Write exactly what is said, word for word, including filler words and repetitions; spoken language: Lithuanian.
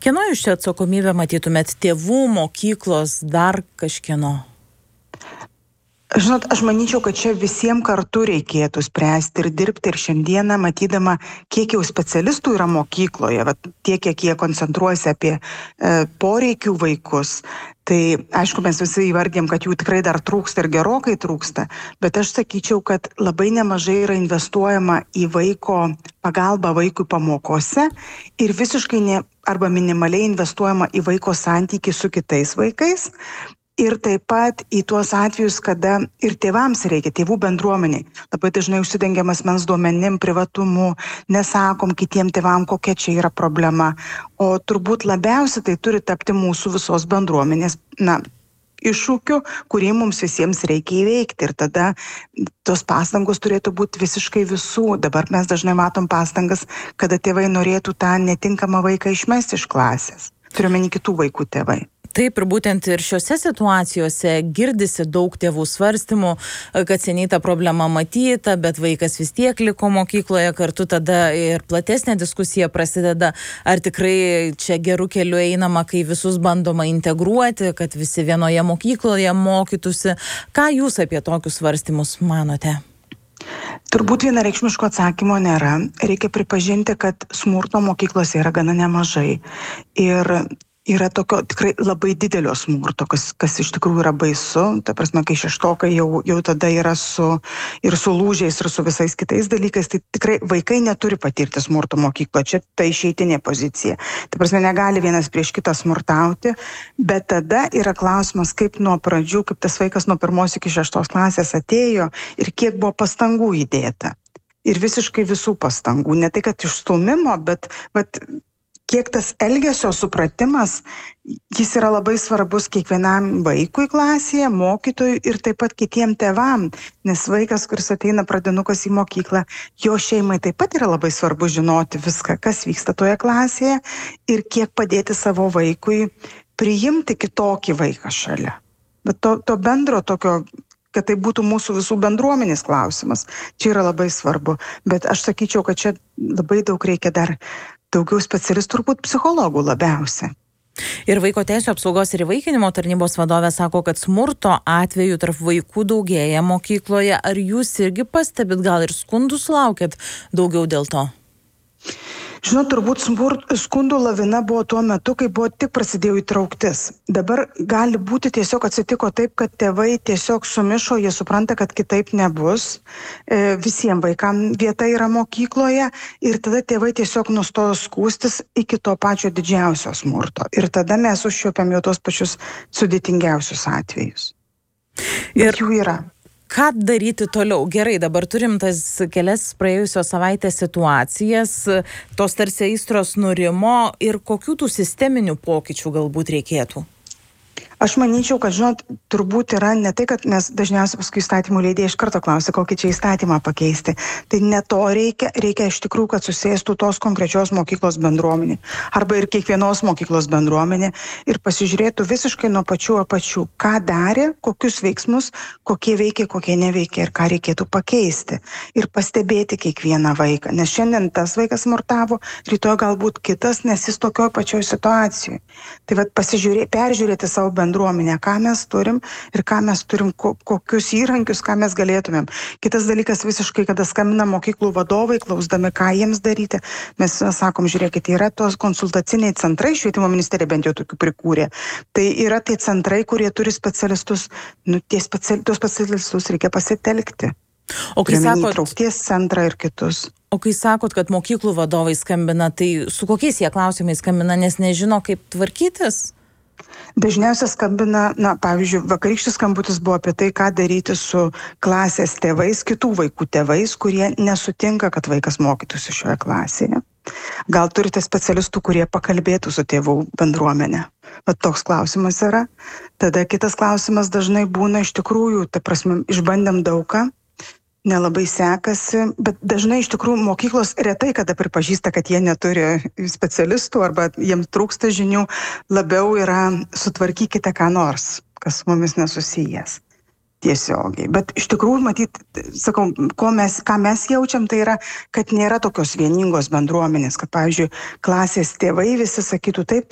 Kieno jūs čia atsakomybę matytumėt? Tėvų, mokyklos, dar kažkieno? Žinot, aš manyčiau, kad čia visiems kartu reikėtų spręsti ir dirbti ir šiandieną, matydama, kiek jau specialistų yra mokykloje, vat, tiek, kiek jie koncentruojasi apie e, poreikių vaikus. Tai aišku, mes visi įvardėm, kad jų tikrai dar trūksta ir gerokai trūksta, bet aš sakyčiau, kad labai nemažai yra investuojama į vaiko pagalbą vaikui pamokose ir visiškai ne, arba minimaliai investuojama į vaiko santykį su kitais vaikais. Ir taip pat į tuos atvejus, kada ir tėvams reikia, tėvų bendruomeniai. Labai dažnai užsidengiam asmens duomenim, privatumu, nesakom kitiem tėvam, kokia čia yra problema. O turbūt labiausiai tai turi tapti mūsų visos bendruomenės, na, iššūkių, kurį mums visiems reikia įveikti. Ir tada tos pastangos turėtų būti visiškai visų. Dabar mes dažnai matom pastangas, kada tėvai norėtų tą netinkamą vaiką išmesti iš klasės. Turiuomenį kitų vaikų tėvai. Taip, ir būtent ir šiuose situacijose girdisi daug tėvų svarstymų, kad seniai ta problema matyta, bet vaikas vis tiek liko mokykloje, kartu tada ir platesnė diskusija prasideda, ar tikrai čia gerų kelių einama, kai visus bandoma integruoti, kad visi vienoje mokykloje mokytųsi. Ką jūs apie tokius svarstymus manote? Turbūt vienareikšmiško atsakymo nėra. Reikia pripažinti, kad smurto mokyklose yra gana nemažai. Ir yra tokio tikrai labai didelio smurto, kas, kas iš tikrųjų yra baisu. Ta prasme, kai šeštokai jau, jau tada yra su, ir su lūžiais, ir su visais kitais dalykais, tai tikrai vaikai neturi patirti smurto mokykloje. Čia tai išeitinė pozicija. Ta prasme, negali vienas prieš kitą smurtauti, bet tada yra klausimas, kaip nuo pradžių, kaip tas vaikas nuo pirmos iki šeštos klasės atėjo ir kiek buvo pastangų įdėta. Ir visiškai visų pastangų. Ne tai, kad išstūmimo, bet... bet kiek tas elgesio supratimas, jis yra labai svarbus kiekvienam vaikui klasėje, mokytojui ir taip pat kitiem tėvam, nes vaikas, kuris ateina pradinukas į mokyklą, jo šeimai taip pat yra labai svarbu žinoti viską, kas vyksta toje klasėje ir kiek padėti savo vaikui priimti kitokį vaiką šalia. Bet to, to bendro tokio, kad tai būtų mūsų visų bendruomenės klausimas, čia yra labai svarbu. Bet aš sakyčiau, kad čia labai daug reikia dar daugiau specialistų, turbūt psichologų labiausiai. Ir Vaiko teisių apsaugos ir įvaikinimo tarnybos vadovė sako, kad smurto atvejų tarp vaikų daugėja mokykloje. Ar jūs irgi pastebit, gal ir skundų sulaukėt daugiau dėl to? Žinot, turbūt skundų lavina buvo tuo metu, kai buvo tik prasidėjo įtrauktis. Dabar gali būti tiesiog atsitiko taip, kad tėvai tiesiog sumišo, jie supranta, kad kitaip nebus. E, visiems vaikams vieta yra mokykloje ir tada tėvai tiesiog nustojo skūstis iki to pačio didžiausio smurto. Ir tada mes užčiuopiam jau tos pačius sudėtingiausius atvejus. Ir bet jų yra. Ką daryti toliau? Gerai, dabar turim tas kelias praėjusios savaitės situacijas, tos tarsi aistros nurimo ir kokių tų sisteminių pokyčių galbūt reikėtų? Aš manyčiau, kad, žinot, turbūt yra ne tai, kad mes dažniausiai paskui įstatymų leidėjai iš karto klausia, kokį čia įstatymą pakeisti. Tai ne to reikia, reikia iš tikrųjų, kad susėstų tos konkrečios mokyklos bendruomenė arba ir kiekvienos mokyklos bendruomenė ir pasižiūrėtų visiškai nuo pačių apačių, ką darė, kokius veiksmus, kokie veikia, kokie neveikia ir ką reikėtų pakeisti. Ir pastebėti kiekvieną vaiką, nes šiandien tas vaikas smurtavo, rytoj galbūt kitas, nes jis tokioj pačioj situacijoje. Tai vat pasižiūrėti, peržiūrėti savo bendruomenę, ką mes turim ir ką mes turim, ko, kokius įrankius, ką mes galėtumėm. Kitas dalykas visiškai, kada skambina mokyklų vadovai, klausdami, ką jiems daryti, mes sakom, žiūrėkite, yra tos konsultaciniai centrai, švietimo ministerija bent jau tokių prikūrė. Tai yra tie centrai, kurie turi specialistus, nu, tie special, tos specialistus reikia pasitelkti. O kai sakot, įtraukties centrą ir kitus. O kai sakot, kad mokyklų vadovai skambina, tai su kokiais jie klausimais skambina, nes nežino, kaip tvarkytis? Dažniausiai skambina, na, pavyzdžiui, vakarykštis skambutis buvo apie tai, ką daryti su klasės tėvais, kitų vaikų tėvais, kurie nesutinka, kad vaikas mokytųsi šioje klasėje. Gal turite specialistų, kurie pakalbėtų su tėvų bendruomenė? Bet toks klausimas yra. Tada kitas klausimas dažnai būna iš tikrųjų, ta prasme, išbandėm daugą, nelabai sekasi, bet dažnai iš tikrųjų mokyklos retai kada pripažįsta, kad jie neturi specialistų arba jiems trūksta žinių, labiau yra sutvarkykite ką nors, kas su mumis nesusijęs tiesiogiai. Bet iš tikrųjų, matyt, sakau, ko mes, ką mes jaučiam, tai yra, kad nėra tokios vieningos bendruomenės, kad, pavyzdžiui, klasės tėvai visi sakytų taip,